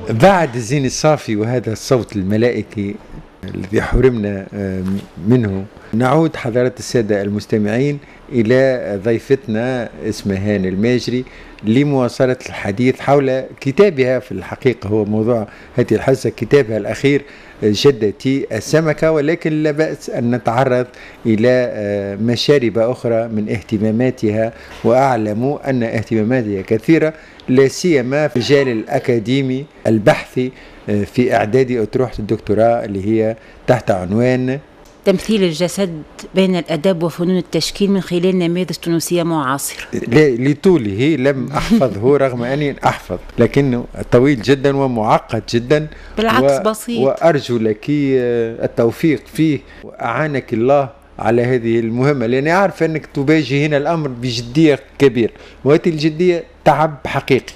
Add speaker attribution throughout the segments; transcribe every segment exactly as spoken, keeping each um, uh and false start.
Speaker 1: بعد الزين الصافي وهذا الصوت الملائكي الذي حرمنا منه، نعود حضرات السادة المستمعين إلى ضيفتنا اسمهان الماجري لمواصلة الحديث حول كتابها. في الحقيقة هو موضوع هذه الحصة كتابها الأخير جدتي السمكة، ولكن لا بأس أن نتعرض إلى مشارب أخرى من اهتماماتها، وأعلم أن اهتماماتها كثيرة لا سيما في المجال الأكاديمي البحثي في إعداد أطروحة الدكتوراه اللي هي تحت عنوان
Speaker 2: تمثيل الجسد بين الأدب وفنون التشكيل من خلال نماذج تونسية معاصرة.
Speaker 1: لطوله لم أحفظه رغم أني أحفظ، لكنه طويل جدا ومعقد جدا.
Speaker 2: بالعكس و... بسيط.
Speaker 1: وأرجو لك التوفيق فيه وأعانك الله على هذه المهمة، لأني أعرف أنك تواجهين الأمر بجدية كبيرة، وهذه الجدية تعب حقيقي،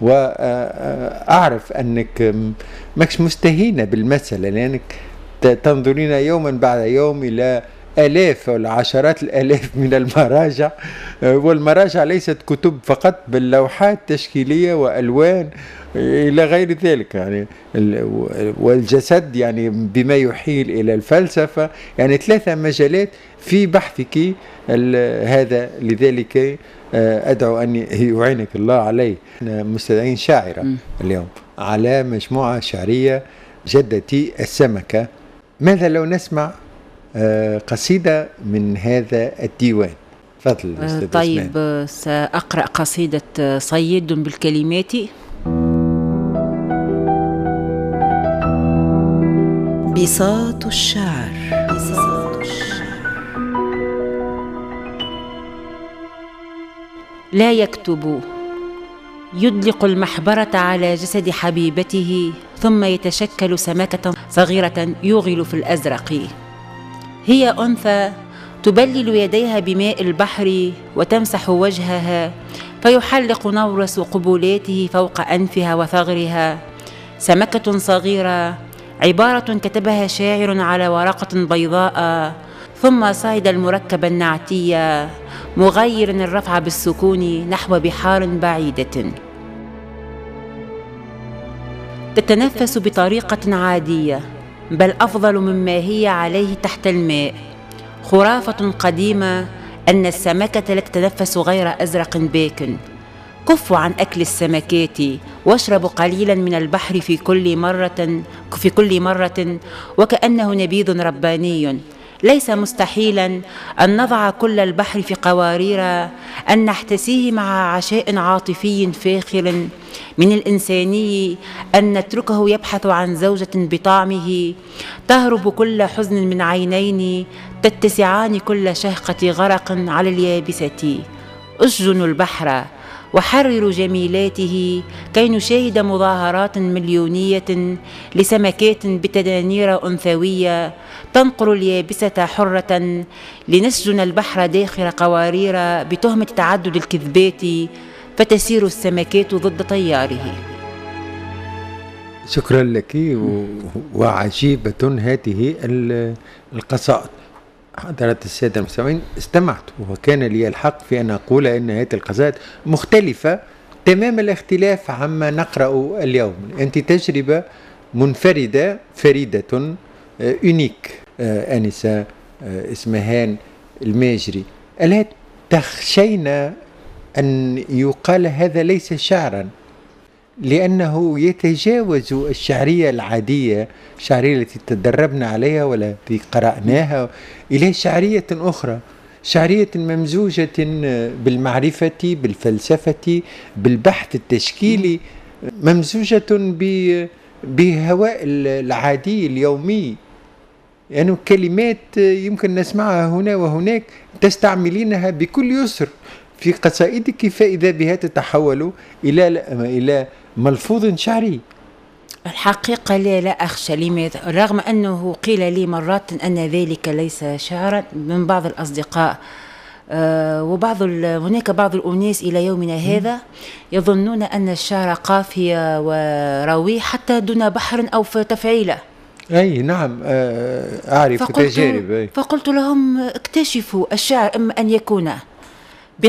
Speaker 1: وأعرف أنك ماكش مستهينة بالمسألة، لأنك تنظرين يوما بعد يوم إلى آلاف ولا عشرات الآلاف من المراجع، والمراجع ليست كتب فقط بل لوحات تشكيلية وألوان إلى غير ذلك، يعني والجسد يعني بما يحيل إلى الفلسفة، يعني ثلاثة مجالات في بحثك هذا. لذلك أدعو أن يعينك الله عليه. مستدعين شاعرة م. اليوم على مجموعة شعرية جدتي السمكة. ماذا لو نسمع قصيدة من هذا الديوان؟ فضل أستاذ
Speaker 2: طيب اسمان. سأقرأ قصيدة صيد بالكلمات.
Speaker 3: بساط الشعر. بساط الشعر.
Speaker 2: لا يكتب، يدلق المحبرة على جسد حبيبته، ثم يتشكل سمكة صغيرة يوغل في الأزرق. هي أنثى تبلل يديها بماء البحر وتمسح وجهها، فيحلق نورس قبلاته فوق أنفها وثغرها. سمكة صغيرة، عبارة كتبها شاعر على ورقة بيضاء، ثم صعد المركب النعتي مغيرا الرفع بالسكون نحو بحار بعيدة. تتنفس بطريقة عادية، بل أفضل مما هي عليه تحت الماء. خرافة قديمة أن السمكة لا تتنفس غير أزرق باكن. كفوا عن أكل السمكات واشربوا قليلا من البحر في كل مرة في كل مرة وكأنه نبيذ رباني. ليس مستحيلا أن نضع كل البحر في قوارير، أن نحتسيه مع عشاء عاطفي فاخر. من الإنساني أن نتركه يبحث عن زوجة بطعمه، تهرب كل حزن من عينين، تتسعان كل شهقة غرق على اليابسة. أسجنوا البحر وحرروا جميلاته كي نشاهد مظاهرات مليونية لسمكات بتدانير أنثوية تنقر اليابسة حرة، لنسجن البحر داخل قوارير بتهمة تعدد الكذبات، فتسير السمكات ضد تياره.
Speaker 1: شكرا لك، وعجيبة هذه القصائد. حضرات السادة المستمعين، استمعت وكان لي الحق في أن أقول أن هذه القصائد مختلفة تمام الاختلاف عما نقرأ اليوم. أنت تجربة منفردة فريدة، يونيك. آنسة اسمهان الماجري، ألا تخشين أن يقال هذا ليس شعرا لأنه يتجاوز الشعرية العادية، الشعرية التي تدربنا عليها والتي قرأناها، إلى شعرية أخرى، شعرية ممزوجة بالمعرفة بالفلسفة بالبحث التشكيلي، ممزوجة بهواء العادي اليومي. يعني كلمات يمكن نسمعها هنا وهناك تستعملينها بكل يسر في قصائدك، فإذا بها تتحول إلى إلى ملفوظ شعري.
Speaker 2: الحقيقة لا لا أخشى. لماذا؟ رغم أنه قيل لي مرات أن ذلك ليس شعرا من بعض الأصدقاء، آه وبعض هناك بعض الأناس إلى يومنا هذا يظنون أن الشعر قافية وروي حتى دون بحر أو تفعيلة.
Speaker 1: أي نعم، أعرف تجارب.
Speaker 2: فقلت لهم اكتشفوا الشعر إما أن يكون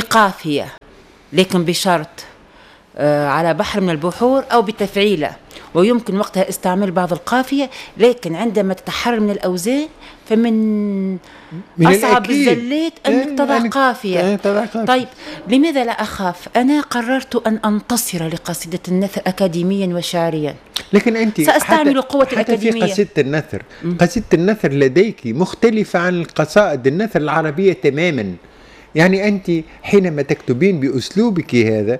Speaker 2: بقافية لكن بشرط على بحر من البحور أو بتفعيلة، ويمكن وقتها استعمال بعض القافية، لكن عندما تتحرر من الأوزان فمن
Speaker 1: من
Speaker 2: أصعب
Speaker 1: الأكيد.
Speaker 2: الزلات أنك تضع
Speaker 1: يعني
Speaker 2: قافية.
Speaker 1: يعني تضع قافية.
Speaker 2: طيب لماذا لا أخاف؟ أنا قررت أن أنتصر لقصيدة النثر أكاديميا وشعريا.
Speaker 1: لكن أنت
Speaker 2: سأستعمل
Speaker 1: حتى
Speaker 2: قوة
Speaker 1: حتى
Speaker 2: الأكاديمية.
Speaker 1: في قصيدة النثر، قصيدة النثر لديك مختلفة عن القصائد النثر العربية تماما. يعني أنت حينما تكتبين بأسلوبك هذا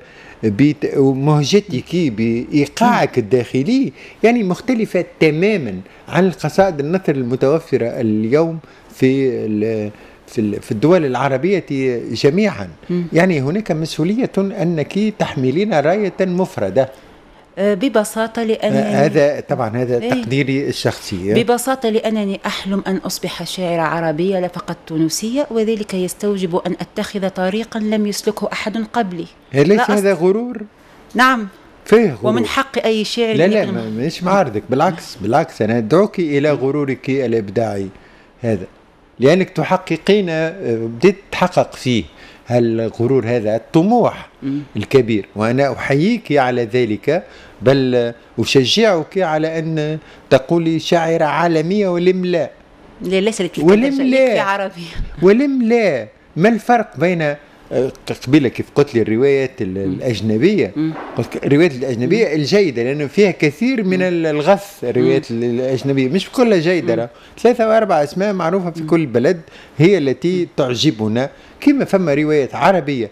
Speaker 1: بمهجتك بإيقاعك الداخلي يعني مختلفة تماما عن القصائد النثر المتوفرة اليوم في في في الدول العربية جميعا. يعني هناك مسؤولية أنك تحملين راية مفردة.
Speaker 2: ببساطة لأنني
Speaker 1: هذا طبعا هذا
Speaker 2: إيه؟
Speaker 1: تقديري الشخصي.
Speaker 2: ببساطة لأنني أحلم أن أصبح شاعرة عربية لا فقط تونسية، وذلك يستوجب أن أتخذ طريقا لم يسلكه أحد قبلي.
Speaker 1: ليس
Speaker 2: لا
Speaker 1: هذا غرور؟
Speaker 2: نعم
Speaker 1: فيه غرور.
Speaker 2: ومن حق أي شاعر.
Speaker 1: لا لا مش معارضك، بالعكس بالعكس أنا أدعوك إلى غرورك الإبداعي هذا، لأنك تحققين بديت تحقق فيه هالغرور هذا الطموح م. الكبير، وأنا أحييك على ذلك، بل أشجعك على أن تقولي شاعرة عالمية ولم لا.
Speaker 2: لا ليس لك
Speaker 1: ولم لا
Speaker 2: عربية
Speaker 1: ولم لا. ما الفرق بين قبيلة كيف قلت لي الروايات الأجنبية، الروايات الأجنبية الجيدة لأنه فيها كثير من الغث. الروايات الأجنبية مش كلها جيدة، ثلاثة وأربع أسماء معروفة في كل بلد هي التي تعجبنا، كما فما روايات عربية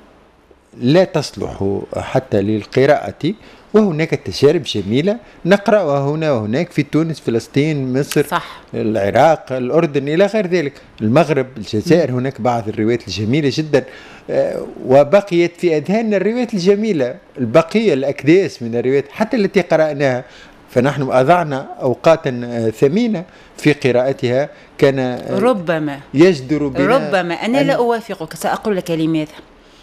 Speaker 1: لا تصلح حتى للقراءة، وهناك تجارب جميلة نقرأها هنا وهناك في تونس، فلسطين، مصر،
Speaker 2: صح.
Speaker 1: العراق، الأردن إلى غير ذلك، المغرب، الجزائر، هناك بعض الروايات الجميلة جدا. وبقيت في أذهاننا الروايات الجميلة البقية الأكداس من الروايات حتى التي قرأناها، فنحن أضعنا أوقاتا ثمينة في قراءتها كان
Speaker 2: ربما
Speaker 1: يجدر بنا.
Speaker 2: ربما أنا لا أوافقك، سأقول لك لماذا.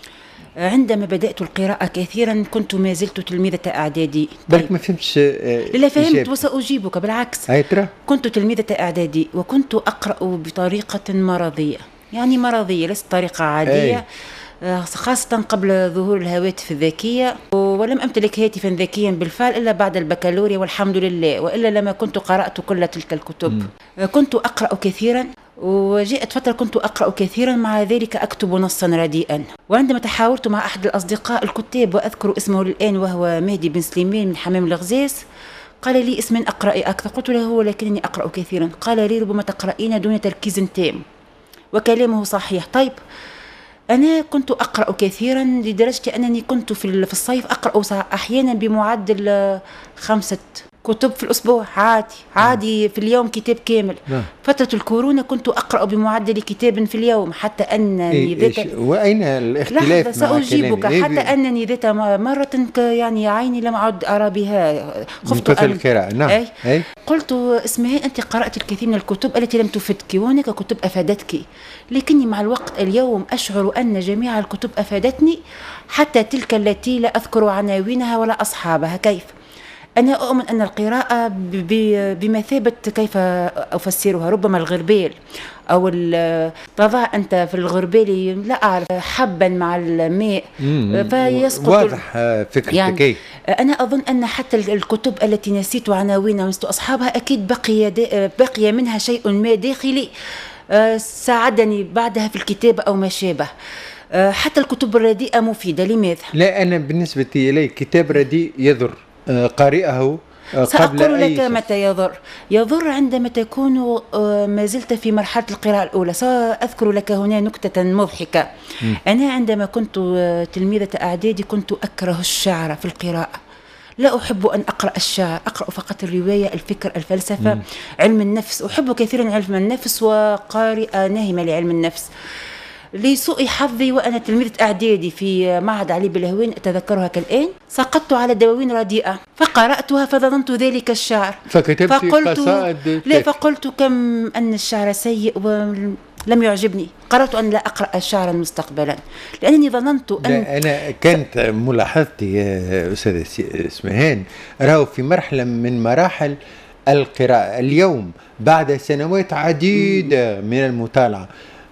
Speaker 2: عندما بدأت القراءة كثيرا كنت ما زلت تلميذة إعدادي.
Speaker 1: طيب. بلك ما فهمتش.
Speaker 2: لا فهمت وسأجيبك بالعكس.
Speaker 1: هيترى.
Speaker 2: كنت تلميذة إعدادي وكنت أقرأ بطريقة مرضية، يعني مرضية ليست طريقة عادية. أي. خاصة قبل ظهور الهواتف الذكية، ولم أمتلك هاتفا ذكيا بالفعل إلا بعد البكالوريا والحمد لله، وإلا لما كنت قرأت كل تلك الكتب. م. كنت أقرأ كثيرا، وجاءت فترة كنت أقرأ كثيرا مع ذلك أكتب نصا رديئا. وعندما تحاورت مع أحد الأصدقاء الكتاب وأذكر اسمه الآن وهو مهدي بن سليمان من حمام الغزاس، قال لي اسم أقرأي أكثر؟ قلت له ولكنني أقرأ كثيرا. قال لي ربما تقرأين دون تركيز تام، وكلامه صحيح. طيب أنا كنت أقرأ كثيرا لدرجة أنني كنت في الصيف أقرأ أحيانا بمعدل خمسة كتب في الأسبوع، عادي عادي في اليوم كتاب كامل. لا. فترة الكورونا كنت أقرأ بمعدل كتاب في اليوم، حتى أنني
Speaker 1: إيه ذات إيه وأين الاختلاف مع
Speaker 2: سأجيبك. إيه حتى أنني ذات مرة يعني عيني لم أعد أرى بها،
Speaker 1: خفت أن القراءة. نعم.
Speaker 2: أي. أي. قلت اسمعي أنت قرأت الكثير من الكتب التي لم تفدك، وهناك كتب أفادتك، لكني مع الوقت اليوم أشعر أن جميع الكتب أفادتني، حتى تلك التي لا أذكر عناوينها ولا أصحابها. كيف؟ أنا أؤمن أن القراءة بمثابة، كيف أفسرها، ربما الغربال أو تضع أنت في الغربال لا أعرف حبا مع الماء فيسقط.
Speaker 1: واضح فكرتك.
Speaker 2: يعني أنا أظن أن حتى الكتب التي نسيت عناوينها ونسيت أصحابها أكيد بقي بقي منها شيء ما داخلي ساعدني بعدها في الكتابة أو ما شابه. حتى الكتب الرديئة مفيدة. لماذا؟
Speaker 1: لا أنا بالنسبة إلي كتاب رديء يضر قارئه قبل
Speaker 2: سأقول
Speaker 1: أي
Speaker 2: لك متى يضر. يضر عندما تكون ما زلت في مرحلة القراءة الأولى. سأذكر لك هنا نكتة مضحكة. م. أنا عندما كنت تلميذة أعدادي كنت أكره الشعر في القراءة، لا أحب أن أقرأ الشعر، أقرأ فقط الرواية، الفكر، الفلسفة. م. علم النفس، أحب كثيرا علم النفس وقارئة ناهمة لعلم النفس. لسوء حظي وأنا تلميذة إعدادي في معهد علي بلهوين أتذكرها كالآن، سقطت على دواوين رديئة فقرأتها فظننت ذلك الشعر،
Speaker 1: فكتبت
Speaker 2: فقلت
Speaker 1: قصائد.
Speaker 2: لا فقلت كم أن الشعر سيء ولم يعجبني، قررت أن لا أقرأ شعرا مستقبلا لأنني ظننت أن
Speaker 1: لا أنا كانت ملاحظتي يا أستاذة اسمهان راهو في مرحلة من مراحل القراءة اليوم بعد سنوات عديدة من المطالعة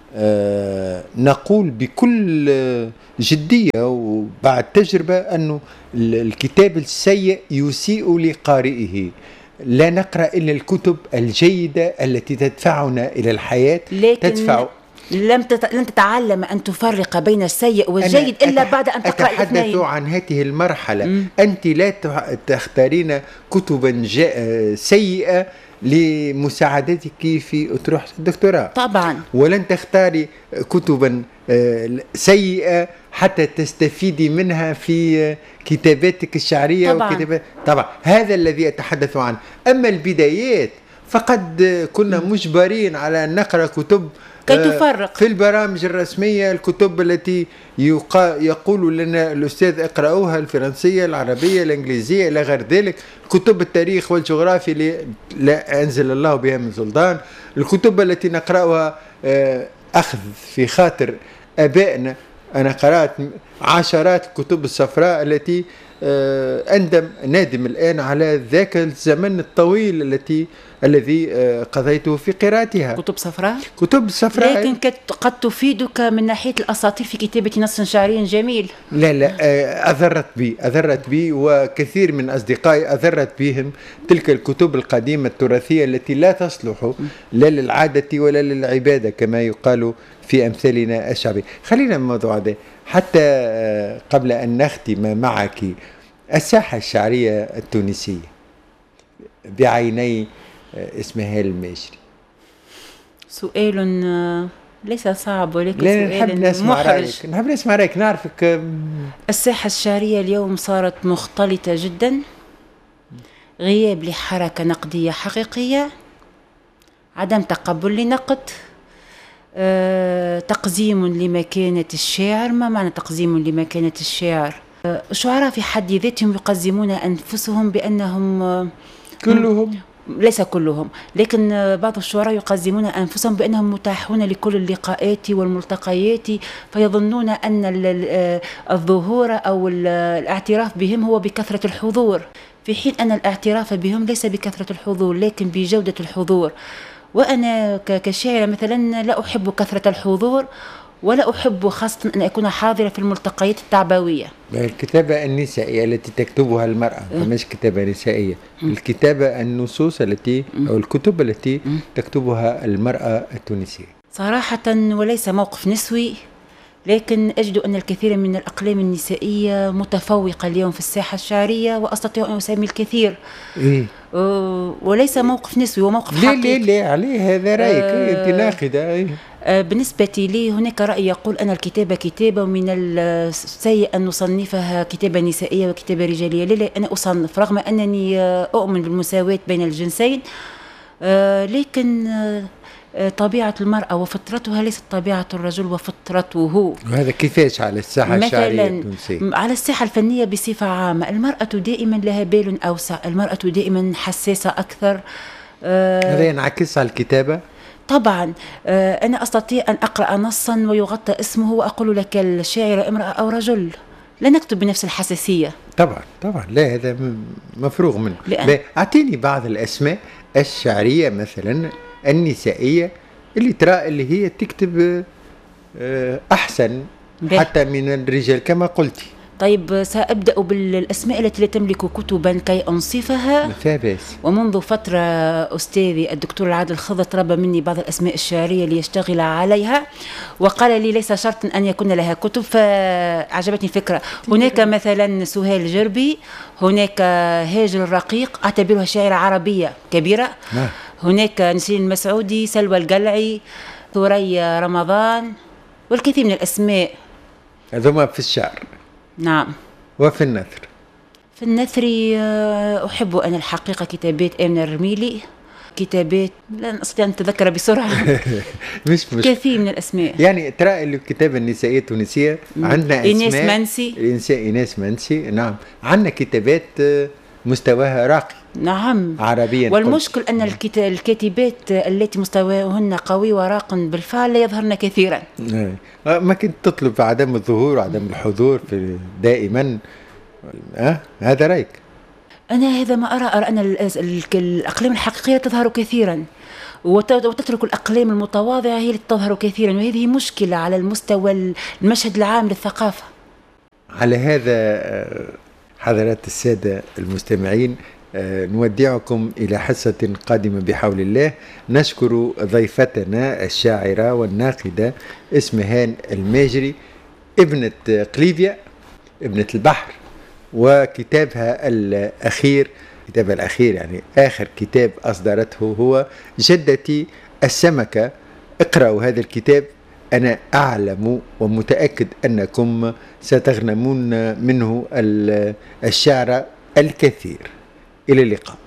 Speaker 1: آه نقول بكل جدية وبعد تجربة أنه الكتاب السيء يسيء لقارئه. لا نقرأ إلا الكتب الجيدة التي تدفعنا إلى الحياة.
Speaker 2: لكن
Speaker 1: تدفع
Speaker 2: لم تت... لن تتعلم أن تفرق بين السيء والجيد إلا
Speaker 1: أتح...
Speaker 2: بعد أن تقرأ الاثنين.
Speaker 1: أتحدث عن هذه المرحلة.
Speaker 2: م.
Speaker 1: أنت لا تختارين كتبا جا... سيئة لمساعدتك في أطروحة الدكتوراه
Speaker 2: طبعا،
Speaker 1: ولن تختاري كتبا سيئة حتى تستفيدي منها في كتاباتك الشعرية.
Speaker 2: طبعا.
Speaker 1: وكتابات طبعا هذا الذي أتحدث عنه. أما البدايات فقد كنا مجبرين على أن نقرأ كتب
Speaker 2: كي تفرق
Speaker 1: في البرامج الرسمية، الكتب التي يقول لنا الأستاذ اقرأوها، الفرنسية، العربية، الإنجليزية إلى غير ذلك، كتب التاريخ والجغرافيا اللي لا أنزل الله بها من سلطان، الكتب التي نقرأها أخذ في خاطر أبائنا. أنا قرأت عشرات الكتب الصفراء التي أندم نادم الآن على ذاك الزمن الطويل التي الذي قضيته في قراءتها.
Speaker 2: كتب صفراء
Speaker 1: كتب صفراء
Speaker 2: لكن قد تفيدك من ناحية الأساطير في كتابة نص شعري جميل.
Speaker 1: لا لا أذرت بي أذرت بي وكثير من أصدقائي أذرت بهم تلك الكتب القديمة التراثية التي لا تصلح لا للعادة ولا للعبادة كما يقال في أمثالنا الشعبي. خلينا من الموضوع ده حتى قبل أن نختم معك. الساحة الشعرية التونسية بعيني إسماعيل الماشري.
Speaker 2: سؤال ليس صعب ولكن
Speaker 1: سؤال محرج. نحب نسمع رأيك. نعرفك.
Speaker 2: الساحة الشعرية اليوم صارت مختلطة جدا، غياب لحركة نقدية حقيقية، عدم تقبل لنقد، أه، تقزيم لمكانة الشاعر. ما معنى تقزيم لمكانة الشاعر؟ أه، الشعراء في حد ذاتهم يقزمون أنفسهم بأنهم أه
Speaker 1: كلهم
Speaker 2: ليس كلهم، لكن بعض الشعراء يقزمون أنفسهم بأنهم متاحون لكل اللقاءات والملتقيات، فيظنون أن الظهور أو الاعتراف بهم هو بكثرة الحضور، في حين أن الاعتراف بهم ليس بكثرة الحضور لكن بجودة الحضور. وأنا كشاعرة مثلا لا أحب كثرة الحضور ولا أحب خاصة أن أكون حاضرة في الملتقيات التعبوية.
Speaker 1: الكتابة النسائية التي تكتبها المرأة مش كتابة نسائية. الكتابة النصوص التي أو الكتب التي تكتبها المرأة التونسية.
Speaker 2: صراحة وليس موقف نسوي، لكن أجد أن الكثير من الأقلام النسائية متفوقة اليوم في الساحة الشعرية وأستطيع أن أسمي الكثير.
Speaker 1: إيه؟
Speaker 2: وليس موقف نسوي وموقف
Speaker 1: ليه
Speaker 2: حقيقي.
Speaker 1: ليه ليه عليه هذا رأيك؟ أه أنت ناقدة. إيه؟
Speaker 2: بالنسبة لي هناك رأي يقول أن الكتابة كتابة ومن السيء أن نصنفها كتابة نسائية وكتابة رجالية. لا، أنا أصنف رغم أنني أؤمن بالمساواة بين الجنسين، لكن طبيعة المرأة وفطرتها ليست طبيعة الرجل وفطرته.
Speaker 1: وهذا كيفاش على الساحة الشعرية التونسية؟
Speaker 2: على الساحة الفنية بصفة عامة المرأة دائما لها بال أوسع، المرأة دائما حساسة أكثر.
Speaker 1: هذا ينعكس على الكتابة؟
Speaker 2: طبعا. أنا أستطيع أن أقرأ نصا ويغطى اسمه وأقول لك الشاعر امرأة أو رجل، لا نكتب بنفس الحساسية.
Speaker 1: طبعا طبعا لا، هذا مفروغ منه.
Speaker 2: لأن...
Speaker 1: أعطيني بعض الأسماء الشعرية مثلا النسائية اللي ترى اللي هي تكتب أحسن به. حتى من الرجال كما قلتي.
Speaker 2: طيب سأبدأ بالأسماء التي لا تملك كتبا كي أنصفها.
Speaker 1: فابس.
Speaker 2: ومنذ فترة أستاذي الدكتور العادل خضر طلب مني بعض الأسماء الشعرية ليشتغل عليها وقال لي ليس شرط أن يكون لها كتب، فأعجبتني الفكرة. هناك مثلا سهيل جربي، هناك هاجر الرقيق أعتبرها شاعرة عربية كبيرة.
Speaker 1: نعم.
Speaker 2: هناك نسرين المسعودي، سلوى القلعي، ثريا رمضان والكثير من الأسماء.
Speaker 1: هذوما في الشعر.
Speaker 2: نعم.
Speaker 1: وفي النثر؟
Speaker 2: في النثر أحب أنا الحقيقة كتابات آمنة الرميلي، كتابات لا أستطيع أن أتذكر بسرعة.
Speaker 1: مش مش
Speaker 2: كثير من الأسماء.
Speaker 1: يعني ترى الكتابة النسائية التونسية عندنا أسماء.
Speaker 2: إيناس منسي.
Speaker 1: إيناس منسي. نعم. عندنا كتابات مستواها راقي.
Speaker 2: نعم.
Speaker 1: عربيا.
Speaker 2: والمشكل أن الكاتبات التي مستواهن قوي وراق بالفعل لا يظهرن كثيرا.
Speaker 1: ما كنت تطلب عدم الظهور وعدم الحضور في دائما. أه؟ هذا رأيك؟
Speaker 2: أنا هذا ما أرى، أرى أن الأقلام الحقيقية تظهر كثيرا وتترك الأقلام المتواضعة هي التي تظهر كثيرا، وهذه مشكلة على المستوى المشهد العام للثقافة.
Speaker 1: على هذا حضرات السادة المستمعين نودعكم إلى حصة قادمة بحول الله. نشكر ضيفتنا الشاعرة والناقدة إسمهان الماجري، ابنة قليبيا، ابنة البحر، وكتابها الأخير، كتابها الأخير يعني آخر كتاب أصدرته هو جدتي السمكة. اقرأوا هذا الكتاب، أنا أعلم ومتأكد أنكم ستغنمون منه الشعر الكثير. إلى اللقاء.